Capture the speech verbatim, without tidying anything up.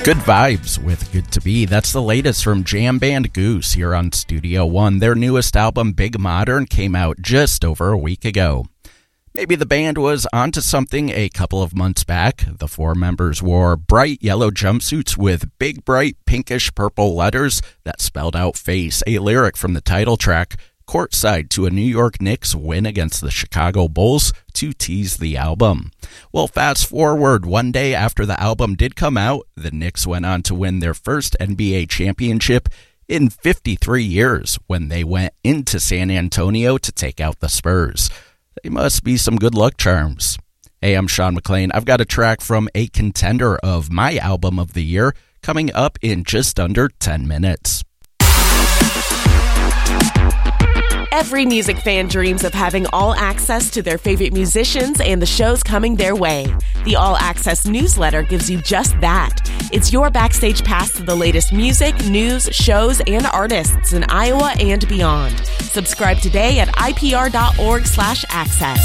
Good vibes with Good to Be. That's the latest from Jam Band Goose here on Studio One. Their newest album, Big Modern, came out just over a week ago. Maybe the band was onto something a couple of months back. The four members wore bright yellow jumpsuits with big, bright pinkish purple letters that spelled out Face, a lyric from the title track, courtside to a New York Knicks win against the Chicago Bulls to tease the album. Well, fast forward one day after the album did come out, the Knicks went on to win their first N B A championship in fifty-three years when they went into San Antonio to take out the Spurs. They must be some good luck charms. Hey, I'm Sean McLean. I've got a track from a contender of my album of the year coming up in just under ten minutes. Every music fan dreams of having all access to their favorite musicians and the shows coming their way. The All Access newsletter gives you just that. It's your backstage pass to the latest music, news, shows, and artists in Iowa and beyond. Subscribe today at I P R dot org slash access.